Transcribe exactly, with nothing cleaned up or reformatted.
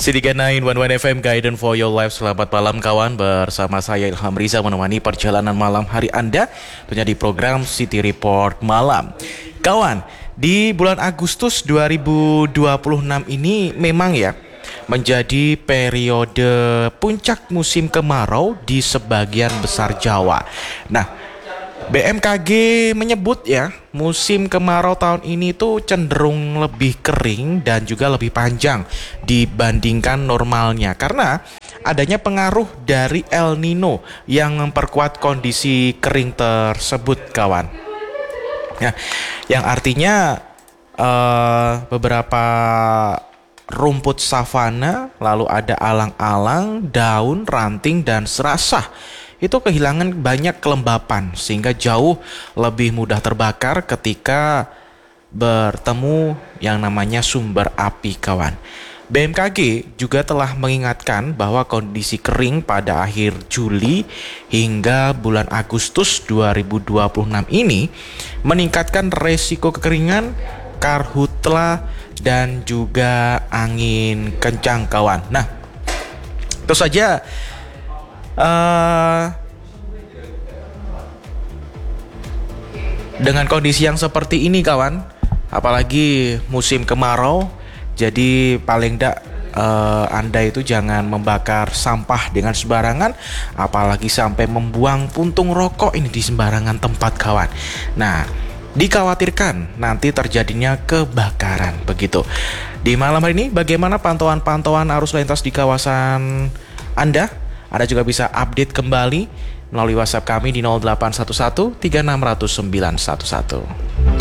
Sidika sembilan satu satu F M Guidance for Your Life. Selamat malam kawan, bersama saya Ilham Riza menemani perjalanan malam hari Anda tentunya di program City Report Malam. Kawan, di bulan Agustus dua ribu dua puluh enam ini memang ya menjadi periode puncak musim kemarau di sebagian besar Jawa. Nah, B M K G menyebut ya, musim kemarau tahun ini tuh cenderung lebih kering dan juga lebih panjang dibandingkan normalnya karena adanya pengaruh dari El Nino yang memperkuat kondisi kering tersebut, kawan. Ya, yang artinya uh, beberapa rumput savana, lalu ada alang-alang, daun, ranting, dan serasah itu kehilangan banyak kelembapan sehingga jauh lebih mudah terbakar ketika bertemu yang namanya sumber api, kawan. B M K G juga telah mengingatkan bahwa kondisi kering pada akhir Juli hingga bulan Agustus dua ribu dua puluh enam ini meningkatkan resiko kekeringan, karhutla, dan juga angin kencang, kawan. Nah, itu saja Uh, dengan kondisi yang seperti ini, kawan, apalagi musim kemarau, jadi paling tidak uh, Anda itu jangan membakar sampah dengan sembarangan, apalagi sampai membuang puntung rokok ini di sembarangan tempat, kawan. Nah, dikhawatirkan nanti terjadinya kebakaran begitu. Di malam hari ini bagaimana pantauan-pantauan arus lintas di kawasan Anda? Anda juga bisa update kembali melalui WhatsApp kami di nol delapan satu satu tiga enam nol nol sembilan satu satu.